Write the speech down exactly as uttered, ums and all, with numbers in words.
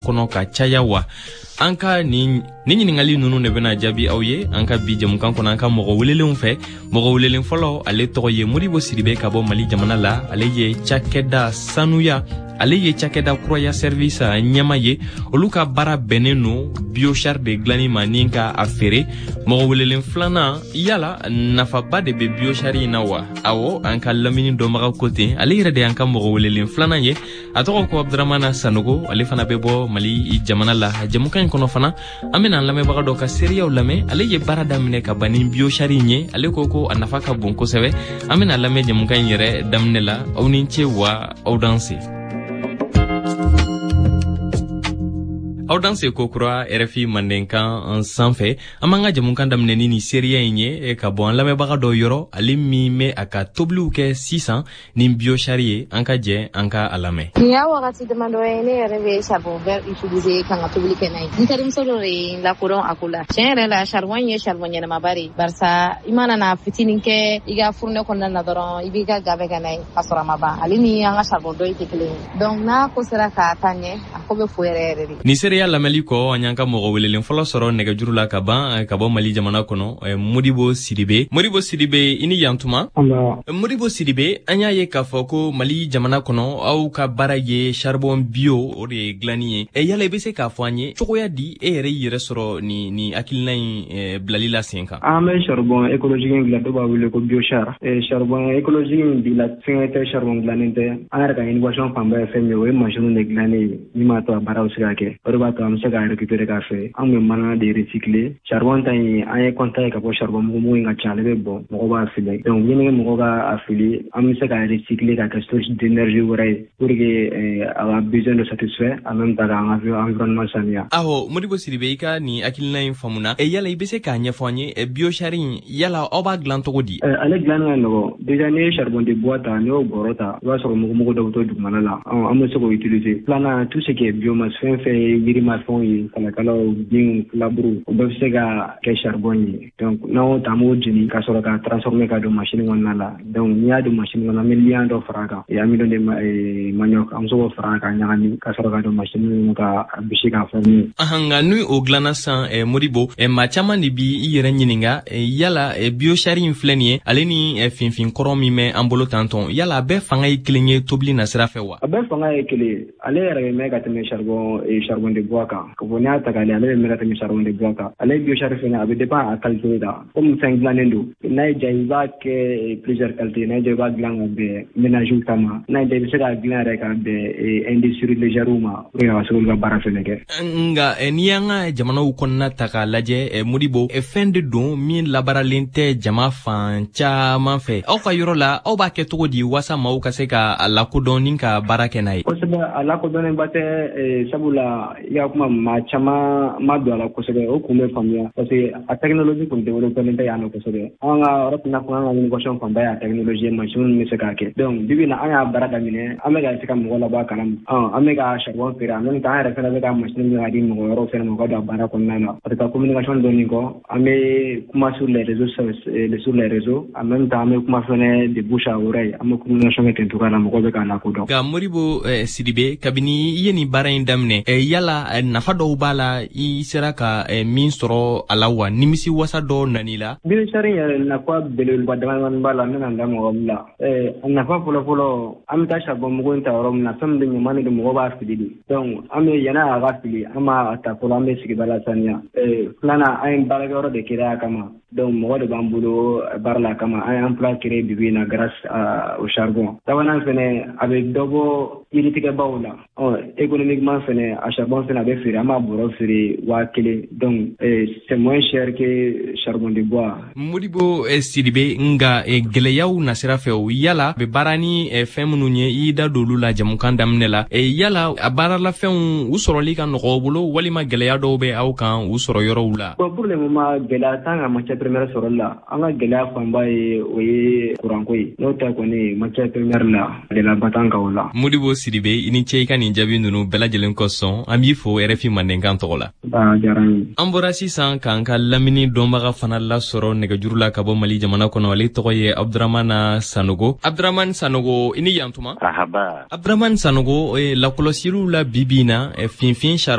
kono ka caya wa anka ni ni ɲiningali nunu ne bena jaabi aw ye anka bi jamukan kɔnɔ anka mɔgɔ welelenw fɛ mɔgɔ welelen fɔlɔ ale tɔgɔ ye Modibo Sidibe ka bɔ Mali jamana la ale ye cakɛda sanuya ale ye cakɛda kuraya service ɲɛma ye olu ka baara bɛnnen no biochar de glani ma ni ka a feere mɔgɔ welelen filanan yala nafaba de be biochar in na wa awo an ka lamini dɔnbaga ko ten ale yɛrɛ de an ka mɔgɔ welelen filanan ye a tɔgɔ ko Abdramana Sanogo ale fana bɛ bɔ Mali jamana la jamukan in kɔnɔ fana an bɛna lamɛnbaga dɔ ka seriyaw lamɛn ale ye baara daminɛ ka ban ni biochar in ye ale ko ko a nafa ka bon kosɛbɛ an bɛna lamɛn jamukan in yɛrɛ daminɛ la aw ni ce wa aw danse aw danse ko kura R F I Mandenkan sanfɛ an b'an ka jamukan daminɛ ni seriya in ye ka bɔ an lamɛnbaga dɔ yɔrɔ ale min bɛ a ka tobiliw kɛ sisan ni biochar ye an ka jɛ an ka a lamɛn. Nin y'a wagati damadɔ ye ne yɛrɛ bɛ charbon vert utiliser kan ka tobili kɛ n'a ye. N terimuso dɔ de lakodɔn a ko la. Tiɲɛ yɛrɛ la charbon ye charbon ɲɛnamaba de ye barisa i mana na fitinin kɛ i ka fourneau kɔnɔna na dɔrɔn i b'i ka ga bɛɛ kɛ n'a ye ka sɔrɔ a ma ban. Ale ni an ka charbon dɔ tɛ kelen ye. Donc n'a ko sera k'a ta ɲɛ a ko bɛ fo yɛrɛ yɛrɛ de. Ni seriya lamɛnli kɔ an y'an ka mɔgɔ welelen fɔlɔ sɔrɔ nɛgɛjuru la ka ban ka bɔ Mali jamana kɔnɔ Modibo Sidibe. Modibo Sidibe i ni yantuma. Modibo Sidibe an y'a ye k'a fɔ ko Mali jamana kɔnɔ aw ka baara ye charbon bio o de ye glani ye. E yala i bɛ se k'a fɔ an ye cogoya di e yɛrɛ yɛrɛ sɔrɔ ni ni hakilina in bilali la sen kan. An bɛ charbon écologique in dilan dɔw b'a wele ko biochar. Charbon écologique in bi la fɛn tɛ charbon dilannen tɛ. An yɛrɛ ka innovation fanba ye fɛn min ye o ye machine de dilannen ye min b'a to a baaraw se ka kɛ. O de b'a to an bɛ se ka récupérer k'a fɛ. An bɛ mana de recycler. Charbon ta in an ye constat ye ka bɔ charbon mugu in ka ca ale bɛ bɔn mɔgɔw b'a fili. Donc ni mɔgɔw b'a fili an bɛ se ka recycler ka kɛ source d'énergie wɛrɛ ye pour que a ka besoin de satisfait en même temps k'an ka environnement sanuya. Awɔ Modibo Sidibe i ka nin hakilina in faamuna. E yala i bɛ se k'a ɲɛfɔ an ye biochar in yala aw b'a dilan cogo di? Ale dilan ka nɔgɔ. Déjà n'i ye charbon de bois ta n'i y'o bɔrɔ ta i b'a sɔrɔ mugu dɔ bɛ to dugumana la an bɛ se k'o utiliser. Filanan tout ce qui est biomasse fɛn fɛn ye yirimafɛnw ye kalakalaw binw filaburu o bɛɛ bɛ se ka kɛ charbon ye. Donc n'an y'o ta an b'o jeni ka sɔrɔ ka transformer ka don machine kɔnɔna la. Donc n'i y'a don machine kɔnɔ an bɛ liant dɔ fara a kan. Et amidon de manioc an bɛ se k'o fara a kan ɲagami ka sɔrɔ ka don machine kɔnɔ ka bisi k'a fɔ min. Nka n'u o dilanna san Modibo maa caman de bi i yɛrɛ ɲininka yala biochar in filɛ nin ye ale ni finfin kɔrɔ min bɛ an bolo tantɔn yala a bɛɛ fanga ye kelen ye tobili na sira fɛ wa? A bɛɛ fanga ye kelen ale yɛrɛ bɛ mɛn ka tɛmɛ charbon charbon de bois kan. Ka fɔ n'i y'a ta k'ale ale bɛ mɛn ka tɛmɛ charbon de bois kan. Ale biochar fɛnɛ a bɛ dépend a qualité la comme fɛn dilannen don n'a y'i diya i b'a kɛ plusieurs qualités n'a y'i diya i b'a dilan ka bɛn ménages ta ma n'a y'i diya i bɛ se k'a dilan yɛrɛ ka bɛn industrie légère ma pour que a ka se k'olu ka baara fɛnɛ kɛ. Nka n'i y'an ka jamanaw kɔnɔna ta k'a lajɛ Modibo fɛn de don min labaaralen tɛ jama fan caman fɛ aw ka yɔrɔ la aw b'a kɛ cogo di walasa maaw ka se ka a lakodɔn ni ka baara kɛ n'a ye? Kosɛbɛ a lakodɔnnenba tɛ sabula i ka kuma maa caman ma don a la kosɛbɛ o kun bɛ faamuya parce que a technologie kun développelen tɛ yan nɔ kosɛbɛ an ka yɔrɔ tɛna fɔ an ka innovation fanba ye a technologie ye machine min bɛ se k'a kɛ donc bi bi in na an y'a baara daminɛ an bɛ ka se ka mɔgɔ labɔ a kalama an bɛ ka charbon feere en même temps an yɛrɛ fana bɛ ka machine min ka di mɔgɔ wɛrɛw fana ma u ka don a baara kɔnɔna na parce que ka communication dɔɔnin kɔ an bɛ kuma sur les réseaux sur les réseaux en même temps an bɛ kuma fana de bouche à oreille an bɛ communication kɛ ten cogoya la mɔgɔw bɛ k'a lakodɔn. Nka Modibo Sidibe kabini i ye nin baara in daminɛ yala nafa dɔw b'a la i sera ka min sɔrɔ a la wa nimisi wasa dɔ nani la? Biochar yɛrɛ nafa belebeleba damadamanin b'a la n bɛna n da mɔgɔ min la a nafa fɔlɔfɔlɔ an bɛ taa charbon mugu in ta yɔrɔ min na fɛn min bɛ ɲaman de don mɔgɔw b'a fili de donc an bɛ yanni a ka fili an b'a ta fɔlɔ an bɛ sigida la saniya filanan an ye baarakɛyɔrɔ de kɛra a kama donc mɔgɔ de b'an bolo baara la kama an ye emploi créé bibi in na grâce au charbon. Sabanan fɛnɛ a bɛ dɔ bɔ yiritigɛbaw la économiquement fɛnɛ a charbon fɛnɛ a bɛ feere an b'a bɔrɔ feere waa kelen donc c'est moins cher que charbon de bois. Modibo Sidibe nga gɛlɛyaw nasira fɛ o yala bɛ baara ni fɛn minnu ye i da don olu la jamukan daminɛ la yala a baarala fɛnw u sɔrɔli ka nɔgɔ bolo walima gɛlɛya dɔw bɛ aw kan u sɔrɔ yɔrɔw la? Bon pour le moment gɛlɛya t'an ka matière première sɔrɔli la an ka gɛlɛya fanba ye o ye courant ko ye n'o tɛ kɔni matière première la gɛlɛyaba t'an kan o la. Modibo Sidibe i ni ce i ka nin jaabi ninnu bɛɛ lajɛlen kosɔn an b'i fo R F I Mandenkan tɔgɔ la. Diyara n ye. An bɔra sisan k'an ka lamini dɔnbaga fana lasɔrɔ nɛgɛjuru la ka bɔ Mali jamana kɔnɔ ale tɔgɔ ye Abdramana Sanogo. Abdramana Sanogo i ni yantuma? Ahaba. Abdramana Sanogo lakɔlɔsiliw la bi bi in na finfin